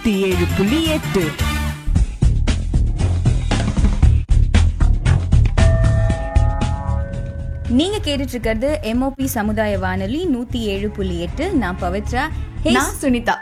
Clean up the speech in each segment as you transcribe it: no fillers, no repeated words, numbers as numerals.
107.8. நீங்க கேட்டுட்டு இருக்கிறது MOP சமுதாய வானொலி 107.8. நான் பவித்ரா. நான் சுனிதா.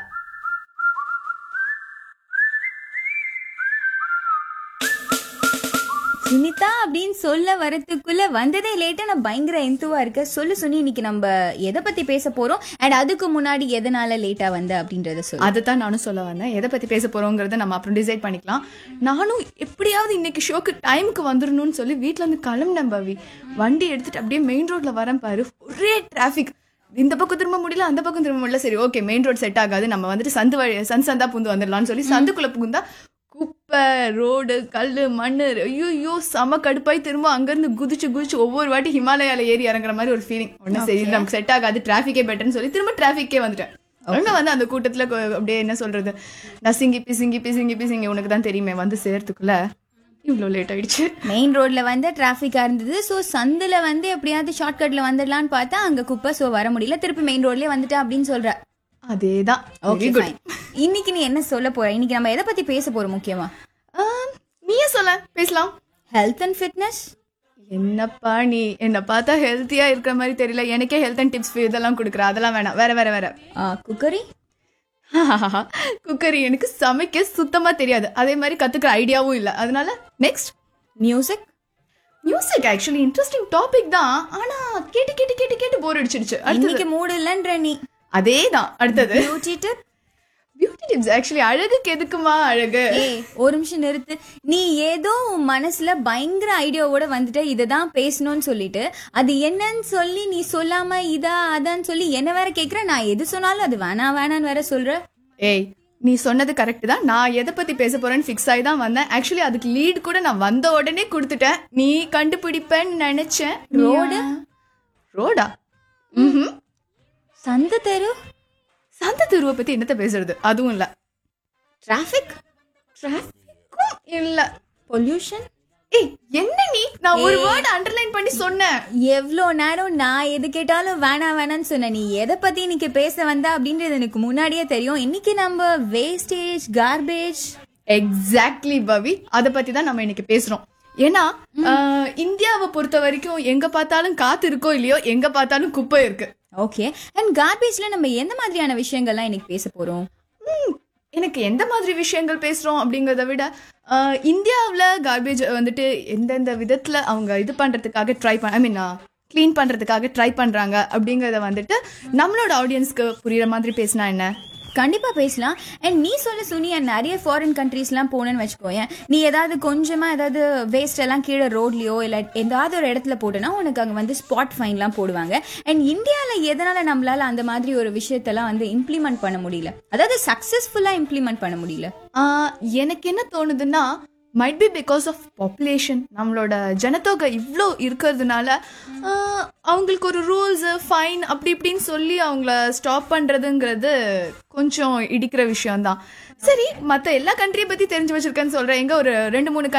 சுனிதா அப்படின்னு சொல்ல வரதுக்குள்ள வந்ததே லேட்டா. நான் பயங்கர எந்துவா இருக்க. சொல்லு சுனி, இன்னைக்கு நம்ம எதை பத்தி பேச போறோம் அண்ட் அதுக்கு முன்னாடி எதனால லேட்டா வந்த அப்படின்றத சொல்லு. அதுதான் நானும் சொல்ல வந்தேன். எதை பத்தி பேச போறோங்கிறத நம்ம அப்புறம் டிசைட் பண்ணிக்கலாம். நானும் எப்படியாவது இன்னைக்கு ஷோக்கு டைமுக்கு வந்துடணும்னு சொல்லி வீட்டுல இருந்து கிளம்பினேன் பவி. வண்டி எடுத்துட்டு அப்படியே மெயின் ரோட்ல வரேன் பாரு, ஒரே டிராபிக். இந்த பக்கம் திரும்ப முடியல, அந்த பக்கம் திரும்ப முடியல. சரி, ஓகே, மெயின் ரோட் செட் ஆகாது, நம்ம வந்துட்டு சந்தா பூந்து வந்துடலாம்னு சொல்லி சந்துக்குள்ள புகுந்தா குப்பை, ரோடு, கல்லு, மண்ணு, ஐயோ செம கடுப்பாய். திரும்ப அங்கிருந்து குதிச்சு ஒவ்வொரு வாட்டி ஹிமாலயால ஏறி இறங்குற மாதிரி ஒரு ஃபீலிங். ஒன்னும் சரி, நமக்கு செட் ஆகாது, டிராபிக்கே பெட்டர்னு சொல்லி திரும்ப டிராபிக்கே வந்துட்டேன். ஒழுங்கா வந்து அந்த கூட்டத்துல அப்படியே என்ன சொல்றது, நசிங்கி பிசிங்கி உனக்கு தான் தெரியுமே, வந்து சேர்த்துக்குள்ள இவ்வளோ லேட் ஆயிடுச்சு. மெயின் ரோட்ல வந்து டிராபிக்கா இருந்தது. ஸோ சந்துல வந்து எப்படியாவது ஷார்ட்கட்ல வந்துடலான்னு பார்த்தா அங்க குப்பை. ஸோ வர முடியல, திருப்பி மெயின் ரோட்லயே வந்துட்டேன் அப்படின்னு சொல்ற. அதேதான். ஓகே, இன்னைக்கு நீ என்ன சொல்ல போற? இன்னைக்கு நம்ம எதை பத்தி பேச போறோம் முக்கியமா? நீயே சொல்ல, பேசலாம். Health and fitness. என்னப்பா நீ என்ன பார்த்தா ஹெல்த்தியா இருக்கிற மாதிரி தெரியல. எனக்கே ஹெல்த் அண்ட் டிப்ஸ் இதெல்லாம் கொடுக்குற, அதெல்லாம் வேணாம். வேற குக்கரி. குக்கரி எனக்கு சமைக்க சுத்தமா தெரியாது, அதே மாதிரி கத்துக்கிற ஐடியாவும் இல்லை. அதனால next music. Actually interesting topic தான், ஆனா கேட்டு போர் அடிச்சிடுச்சு. இன்னைக்கு மூடு இல்லன்ற நீ. அதேதான். அடுத்தது பியூட்டி டிப்ஸ். ஆக்சுவலி அழகுக்கு எதுக்குமா அழகு? ஒரு நிமிஷம் நிறுத்து. நீ ஏதோ மனசுல பயங்கர ஐடியாவோட வந்துட்டு இததான் பேசணும்னு சொல்லிட்டு அது என்னன்னு சொல்லி நீ சொல்லாம இதா அதான்னு சொல்லி என்ன வேற கேக்குற. நான் எது சொன்னாலும் அது வேணான்னு வேற சொல்ற. ஏய், நீ சொன்னது கரெக்ட் தான். நான் எதை பத்தி பேச போறேன்னு ஃபிக்ஸ் ஆகி தான் வந்தேன். ஆக்சுவலி அதுக்கு லீட் கூட நான் வந்த உடனே கொடுத்துட்டேன். நீ கண்டுபிடிப்பேன்னு நினைச்சேன். ரோடா? சந்த தெருவை பத்தி என்னத்த பேசுறது? அதுவும் இல்ல. டிராபிக்கும் இல்ல. பொல்யூஷன். ஏய், என்ன நீ? நான் ஒரு வேர்ட் அண்டர்லைன் பண்ணி சொன்னேன். எவ்வளோ நேரம் நான் எது கேட்டாலும் வேணான்னு சொன்ன. நீ எதை பத்தி இன்னைக்கு பேச வந்தா அப்படின்றது எனக்கு முன்னாடியே தெரியும். இன்னைக்கு நம்ம வேஸ்டேஜ், கார்பேஜ். எக்ஸாக்ட்லி பவி, அதை பத்தி தான் நம்ம இன்னைக்கு பேசுறோம். ஏன்னா இந்தியாவை பொறுத்த வரைக்கும் எங்க பார்த்தாலும் காத்து இருக்கோ இல்லையோ, எங்க பார்த்தாலும் குப்பை இருக்கு. ஓகே, அண்ட் கார்பேஜ்ல நம்ம எந்த மாதிரியான விஷயங்கள்லாம் இன்னைக்கு பேச போறோம்? எனக்கு எந்த மாதிரி விஷயங்கள் பேசுறோம் அப்படிங்கறத விட இந்தியாவில் கார்பேஜ் வந்துட்டு எந்தெந்த விதத்துல அவங்க இது பண்றதுக்காக கிளீன் பண்றதுக்காக ட்ரை பண்றாங்க அப்படிங்கறத வந்துட்டு நம்மளோட ஆடியன்ஸ்க்கு புரியுற மாதிரி பேசினா என்ன? கண்டிப்பா பேசலாம். அண்ட் நீ சொல்ல சுனி, நிறைய ஃபாரின் கண்ட்ரீஸ்லாம் போனேன்னு வச்சுக்கோயேன். நீ ஏதாவது கொஞ்சமா ஏதாவது வேஸ்ட் எல்லாம் கீழே ரோட்லயோ இல்லை ஏதாவது ஒரு இடத்துல போட்டோன்னா உனக்கு அங்கே வந்து ஸ்பாட் ஃபைன்லாம் போடுவாங்க. அண்ட் இந்தியாவில் எதனால நம்மளால அந்த மாதிரி ஒரு விஷயத்தெல்லாம் வந்து இம்ப்ளிமெண்ட் பண்ண முடியல, அதாவது சக்சஸ்ஃபுல்லா இம்ப்ளிமெண்ட் பண்ண முடியல? எனக்கு என்ன தோணுதுன்னா, might be because of population. நம்மளோட ஜனத்தொகை இவ்வளோ இருக்கிறதுனால அவங்களுக்கு ஒரு ரூல்ஸ், ஃபைன் அப்படி இப்படின்னு சொல்லி அவங்கள ஸ்டாப் பண்ணுறதுங்கிறது கொஞ்சம் இடிக்கிற விஷயம்தான். சரி, மற்ற எல்லா கண்ட்ரியை பற்றி தெரிஞ்சு வச்சிருக்கேன்னு சொல்கிறேன். எங்க ஒரு 2-3